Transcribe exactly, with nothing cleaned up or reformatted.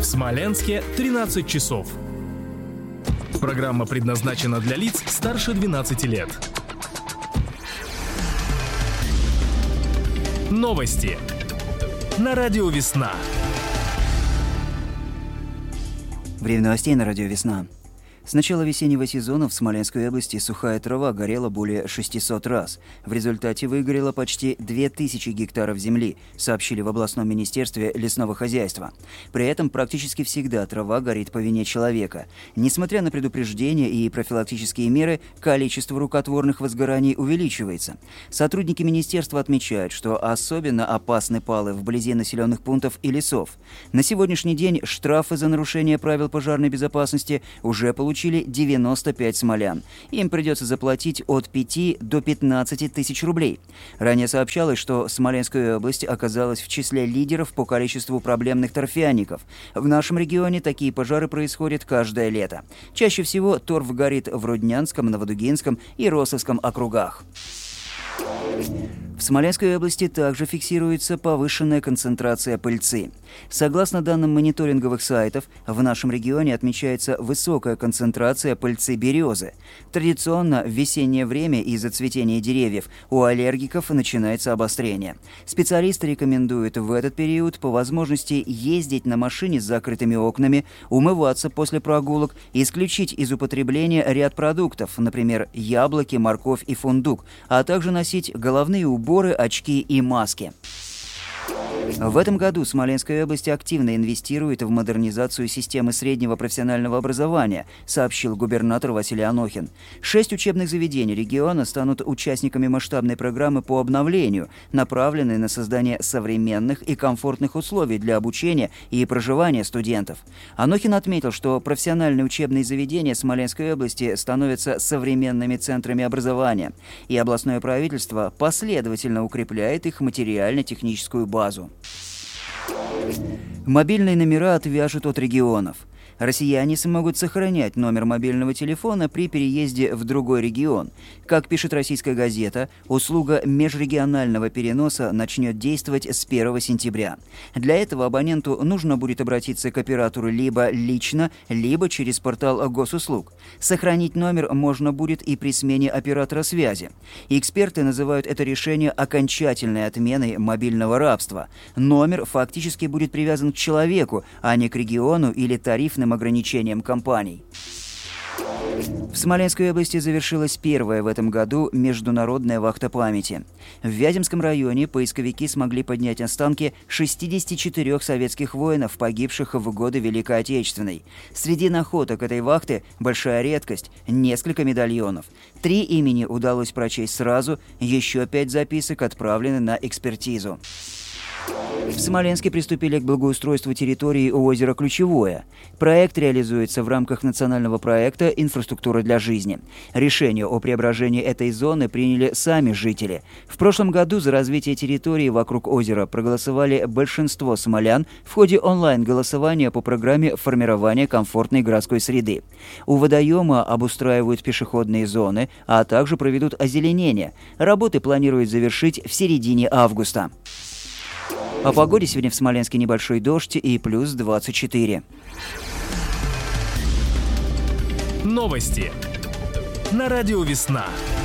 В Смоленске тринадцать часов. Программа предназначена для лиц старше двенадцати лет. Новости на радио «Весна». Время новостей на радио «Весна». С начала весеннего сезона в Смоленской области сухая трава горела более шестисот раз. В результате выгорело почти две тысячи гектаров земли, сообщили в областном министерстве лесного хозяйства. При этом практически всегда трава горит по вине человека. Несмотря на предупреждения и профилактические меры, количество рукотворных возгораний увеличивается. Сотрудники министерства отмечают, что особенно опасны палы вблизи населенных пунктов и лесов. На сегодняшний день штрафы за нарушение правил пожарной безопасности уже получили Получили девяносто пять смолян. Им придется заплатить от пяти до пятнадцати тысяч рублей. Ранее сообщалось, что Смоленская область оказалась в числе лидеров по количеству проблемных торфяников. В нашем регионе такие пожары происходят каждое лето. Чаще всего торф горит в Руднянском, Новодугинском и Росовском округах. В Смоленской области также фиксируется повышенная концентрация пыльцы. Согласно данным мониторинговых сайтов, в нашем регионе отмечается высокая концентрация пыльцы березы. Традиционно в весеннее время из-за цветения деревьев у аллергиков начинается обострение. Специалисты рекомендуют в этот период по возможности ездить на машине с закрытыми окнами, умываться после прогулок, исключить из употребления ряд продуктов, например, яблоки, морковь и фундук, а также носить головные уборы, очки и маски. В этом году Смоленская область активно инвестирует в модернизацию системы среднего профессионального образования, сообщил губернатор Василий Анохин. Шесть учебных заведений региона станут участниками масштабной программы по обновлению, направленной на создание современных и комфортных условий для обучения и проживания студентов. Анохин отметил, что профессиональные учебные заведения Смоленской области становятся современными центрами образования, и областное правительство последовательно укрепляет их материально-техническую базу. Мобильные номера отвяжут от регионов. Россияне смогут сохранять номер мобильного телефона при переезде в другой регион. Как пишет российская газета, услуга межрегионального переноса начнет действовать с первого сентября. Для этого абоненту нужно будет обратиться к оператору либо лично, либо через портал госуслуг. Сохранить номер можно будет и при смене оператора связи. Эксперты называют это решение окончательной отменой мобильного рабства. Номер фактически будет привязан к человеку, а не к региону или тарифным ограничениям компаний. В Смоленской области завершилась первая в этом году международная вахта памяти. В Вяземском районе поисковики смогли поднять останки шестидесяти четырёх советских воинов, погибших в годы Великой Отечественной. Среди находок этой вахты большая редкость – несколько медальонов. Три имени удалось прочесть сразу, еще пять записок отправлены на экспертизу. В Смоленске приступили к благоустройству территории у озера Ключевое. Проект реализуется в рамках национального проекта «Инфраструктура для жизни». Решение о преображении этой зоны приняли сами жители. В прошлом году за развитие территории вокруг озера проголосовали большинство смолян в ходе онлайн-голосования по программе формирования комфортной городской среды. У водоема обустраивают пешеходные зоны, а также проведут озеленение. Работы планируют завершить в середине августа. О погоде сегодня в Смоленске небольшой дождь и плюс двадцать четыре. Новости на радио «Весна».